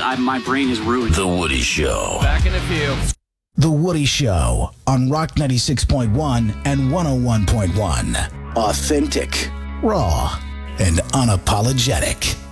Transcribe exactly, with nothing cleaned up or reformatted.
I, my brain is ruined. The Woody Show. Back in a few. The Woody Show on Rock ninety-six point one and one oh one point one. Authentic, raw, and unapologetic.